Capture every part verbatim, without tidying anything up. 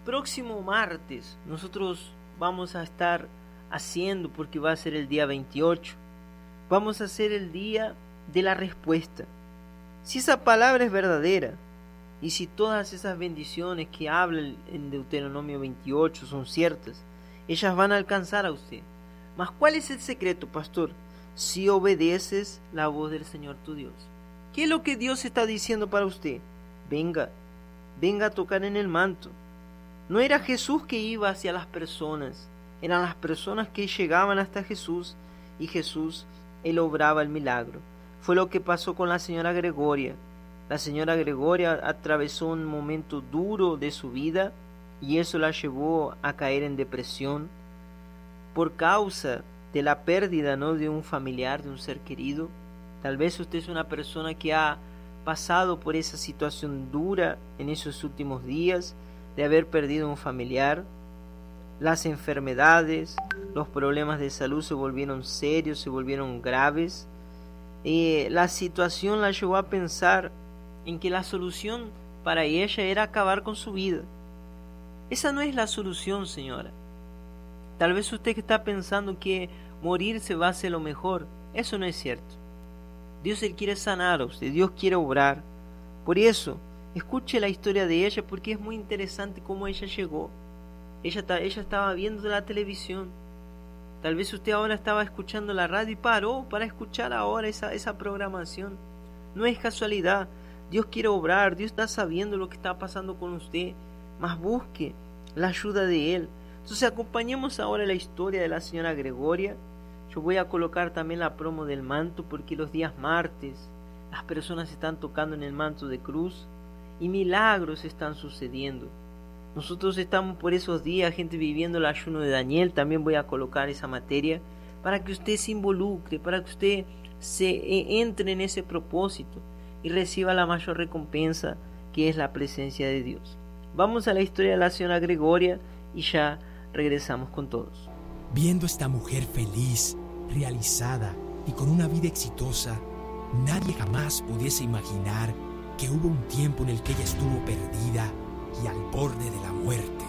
próximo martes nosotros vamos a estar haciendo, porque va a ser el día veintiocho, vamos a hacer el día de la respuesta. Si esa palabra es verdadera y si todas esas bendiciones que habla en Deuteronomio veintiocho son ciertas, ellas van a alcanzar a usted. Mas ¿cuál es el secreto, pastor? Si obedeces la voz del Señor tu Dios. ¿Qué es lo que Dios está diciendo para usted? Venga, venga a tocar en el manto. No era Jesús que iba hacia las personas, eran las personas que llegaban hasta Jesús y Jesús, él obraba el milagro. Fue lo que pasó con la señora Gregoria. La señora Gregoria atravesó un momento duro de su vida y eso la llevó a caer en depresión por causa de la pérdida, ¿no?, de un familiar, de un ser querido. Tal vez usted es una persona que ha pasado por esa situación dura en esos últimos días, de haber perdido un familiar. Las enfermedades, los problemas de salud se volvieron serios, se volvieron graves. Eh, la situación la llevó a pensar en que la solución para ella era acabar con su vida. Esa no es la solución, señora. Tal vez usted está pensando que morirse va a ser lo mejor. Eso no es cierto. Dios él quiere sanar a usted, Dios quiere obrar. Por eso, escuche la historia de ella, porque es muy interesante cómo ella llegó. Ella, ella estaba viendo la televisión. Tal vez usted ahora estaba escuchando la radio y paró para escuchar ahora esa, esa programación. No es casualidad. Dios quiere obrar, Dios está sabiendo lo que está pasando con usted. Mas busque la ayuda de Él. Entonces acompañemos ahora la historia de la señora Gregoria. Yo voy a colocar también la promo del manto, porque los días martes las personas están tocando en el manto de cruz y milagros están sucediendo. Nosotros estamos por esos días, gente, viviendo el ayuno de Daniel. También voy a colocar esa materia para que usted se involucre, para que usted se entre en ese propósito y reciba la mayor recompensa, que es la presencia de Dios. Vamos a la historia de la señora Gregoria y ya regresamos con todos. Viendo a esta mujer feliz, realizada y con una vida exitosa, nadie jamás pudiese imaginar que hubo un tiempo en el que ella estuvo perdida y al borde de la muerte.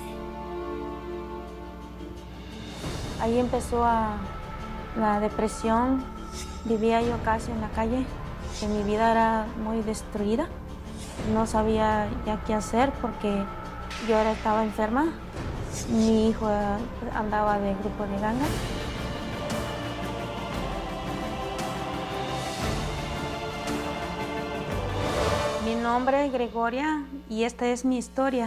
Ahí empezó a, la depresión. Vivía yo casi en la calle, que mi vida era muy destruida. No sabía ya qué hacer porque yo ahora estaba enferma. Mi hijo andaba de grupo de ganga. Mi nombre es Gregoria y esta es mi historia.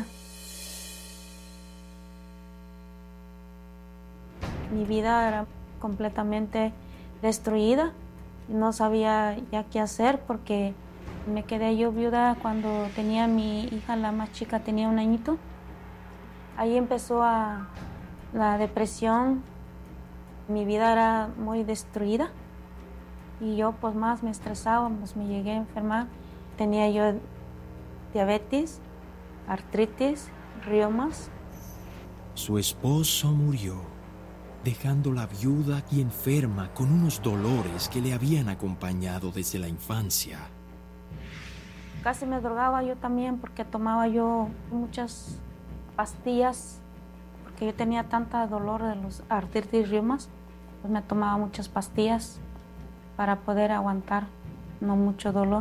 Mi vida era completamente destruida. No sabía ya qué hacer porque me quedé yo viuda cuando tenía mi hija, la más chica, tenía un añito. Ahí empezó a, la depresión. Mi vida era muy destruida y yo pues más me estresaba, pues me llegué a enfermar. Tenía yo diabetes, artritis, reumas. Su esposo murió, dejándola viuda y enferma con unos dolores que le habían acompañado desde la infancia. Casi me drogaba yo también porque tomaba yo muchas pastillas, porque yo tenía tanta dolor de los artritis y reumas, pues me tomaba muchas pastillas para poder aguantar no mucho dolor.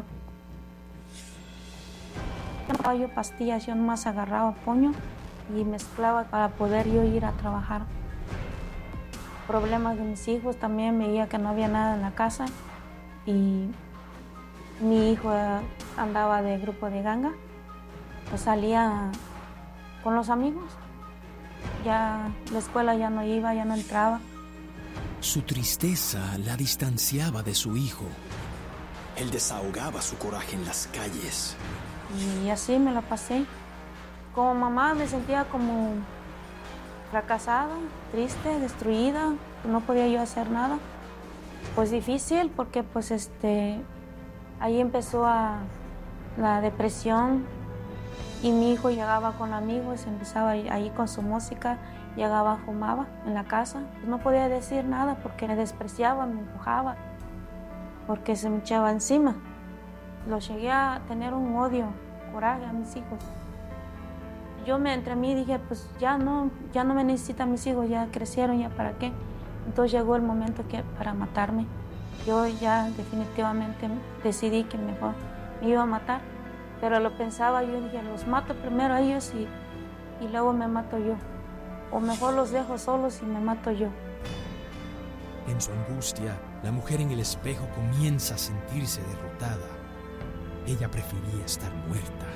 Tomaba yo pastillas, yo nomás agarraba puño y mezclaba para poder yo ir a trabajar. Problemas de mis hijos, también veía que no había nada en la casa y mi hijo andaba de grupo de ganga, pues salía con los amigos, ya la escuela ya no iba, ya no entraba. Su tristeza la distanciaba de su hijo. Él desahogaba su coraje en las calles. Y así me la pasé. Como mamá me sentía como fracasada, triste, destruida, no podía yo hacer nada. Pues difícil porque pues este, ahí empezó a, la depresión y mi hijo llegaba con amigos, empezaba ahí con su música, llegaba, fumaba en la casa. Pues no podía decir nada porque me despreciaba, me empujaba, porque se me echaba encima. Lo llegué a tener un odio, coraje a mis hijos. yo me entre mí dije, pues ya no, ya no me necesitan mis hijos, ya crecieron, ya para qué. Entonces llegó el momento que para matarme. Yo ya definitivamente decidí que mejor me iba a matar, pero lo pensaba, yo dije, los mato primero a ellos y, y luego me mato yo. O mejor los dejo solos y me mato yo. En su angustia, la mujer en el espejo comienza a sentirse derrotada. Ella prefería estar muerta.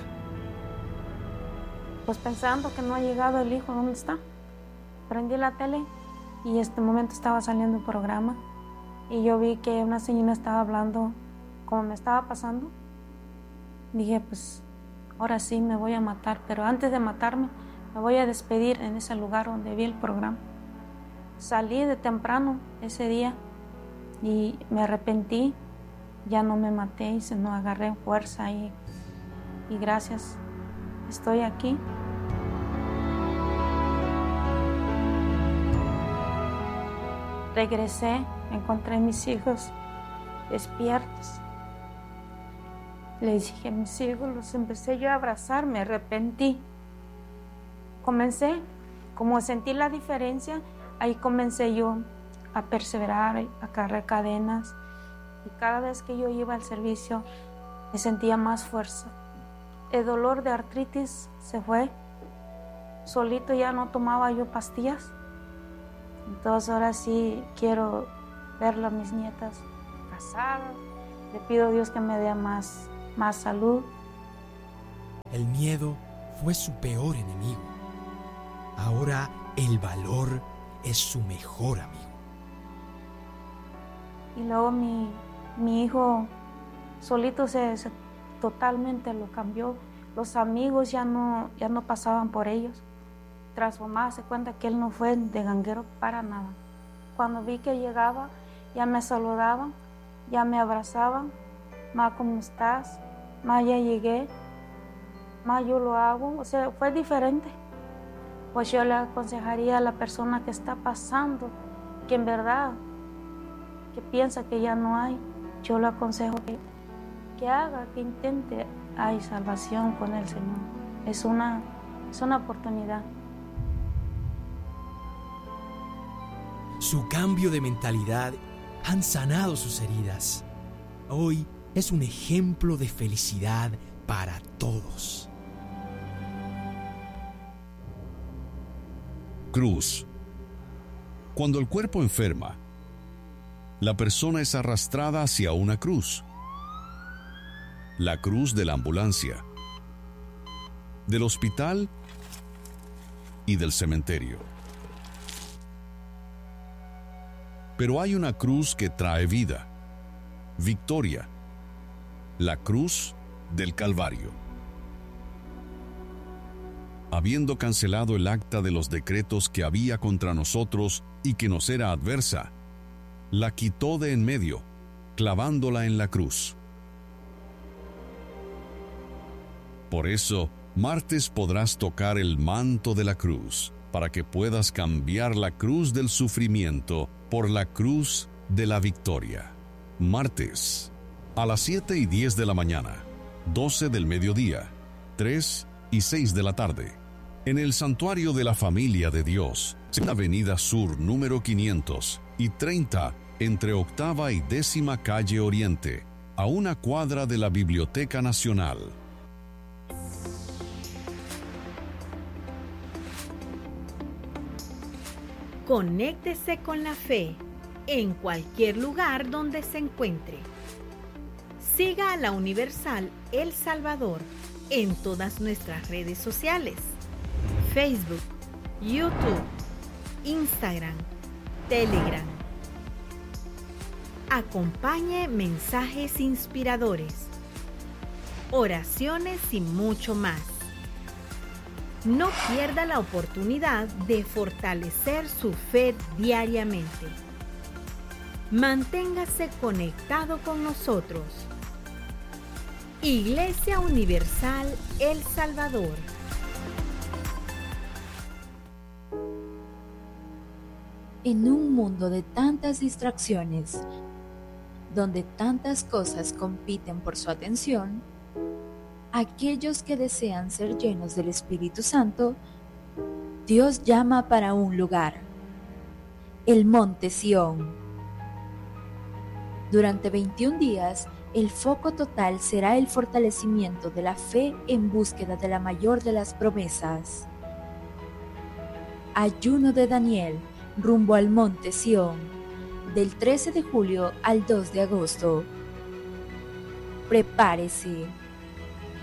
Pues pensando que no ha llegado el hijo, ¿dónde está? Prendí la tele y en este momento estaba saliendo un programa y yo vi que una señora estaba hablando como me estaba pasando. Dije, pues ahora sí me voy a matar, pero antes de matarme me voy a despedir en ese lugar donde vi el programa. Salí de temprano ese día y me arrepentí, ya no me maté, sino agarré fuerza y, y gracias, estoy aquí. Regresé, encontré a mis hijos despiertos. Les dije a mis hijos, los empecé yo a abrazar, me arrepentí. Comencé, como sentí la diferencia, ahí comencé yo a perseverar, a cargar cadenas. Y cada vez que yo iba al servicio, me sentía más fuerza. El dolor de artritis se fue. Solito ya no tomaba yo pastillas. Entonces ahora sí quiero ver a mis nietas casadas. Le pido a Dios que me dé más, más salud. El miedo fue su peor enemigo. Ahora el valor es su mejor amigo. Y luego mi, mi hijo solito se, se totalmente lo cambió. Los amigos ya no, ya no pasaban por ellos. Tras su mamá se cuenta que él no fue de ganguero para nada. Cuando vi que llegaba, ya me saludaban, ya me abrazaban. Ma, ¿cómo estás? Ma, ya llegué. Ma, yo lo hago. O sea, fue diferente. Pues yo le aconsejaría a la persona que está pasando, que en verdad, que piensa que ya no hay, yo le aconsejo que, que haga, que intente. Hay salvación con el Señor. Es una, es una oportunidad. Su cambio de mentalidad han sanado sus heridas. Hoy es un ejemplo de felicidad para todos. Cruz. Cuando el cuerpo enferma, la persona es arrastrada hacia una cruz. La cruz de la ambulancia, del hospital y del cementerio. Pero hay una cruz que trae vida, victoria, la cruz del Calvario. Habiendo cancelado el acta de los decretos que había contra nosotros y que nos era adversa, la quitó de en medio, clavándola en la cruz. Por eso, martes podrás tocar el manto de la cruz, para que puedas cambiar la cruz del sufrimiento por la cruz de la victoria. Martes, a las siete y diez de la mañana, doce del mediodía, tres y seis de la tarde, en el Santuario de la Familia de Dios, en la Avenida Sur número quinientos y treinta, entre Octava y Décima Calle Oriente, a una cuadra de la Biblioteca Nacional. Conéctese con la fe en cualquier lugar donde se encuentre. Siga a la Universal El Salvador en todas nuestras redes sociales: Facebook, YouTube, Instagram, Telegram. Acompañe mensajes inspiradores, oraciones y mucho más. No pierda la oportunidad de fortalecer su fe diariamente. Manténgase conectado con nosotros. Iglesia Universal El Salvador. En un mundo de tantas distracciones, donde tantas cosas compiten por su atención, aquellos que desean ser llenos del Espíritu Santo, Dios llama para un lugar, el Monte Sión. Durante veintiún días, el foco total será el fortalecimiento de la fe en búsqueda de la mayor de las promesas. Ayuno de Daniel rumbo al Monte Sión, del trece de julio al dos de agosto. Prepárese.